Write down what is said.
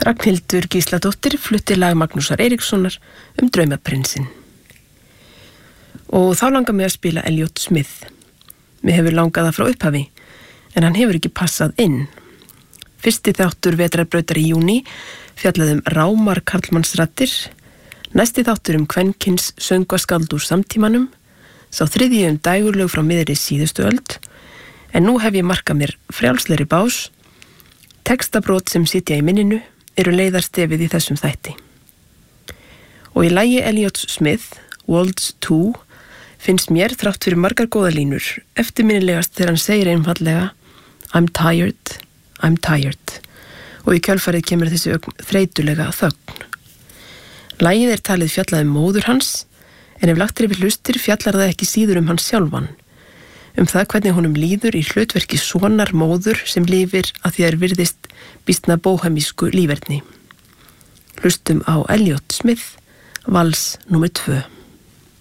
Ragnhildur Gísladóttir flutti lag Magnúsar Eiríkssonar Draumaprinsinn. Og þá langar mig að spila Elliot Smith. Mér hefur langað það frá upphafi, en hann hefur ekki passað inn. Fyrsti þáttur vetrarbrautar í júní fjallaði rámar karlmannsraddir, næsti þáttur kvenkins söngvaskald úr samtímanum, sá þriðji dægurlög frá miðri síðustu öld, en nú hef ég markað mér frjálslegri bás. Textabrót sem sitja í minninu eru leiðarstefið í þessum þætti. Og í lagi Elliot Smith, Waltz 2, finnst mér þrátt fyrir margar góða línur eftirminnilegast þegar hann segir einfallega I'm tired, I'm tired, og í kjölfarið kemur þessi þreytulega þögn. Lagið talið fjallað móður hans, en ef lagt yfir hlustir fjallar það ekki síður hans sjálfan, það hvernig honum líður í hlutverki sonar móður sem lifir að því virðist býstna bóhemísku líferni. Hlustum á Elliot Smith, vals númer 2.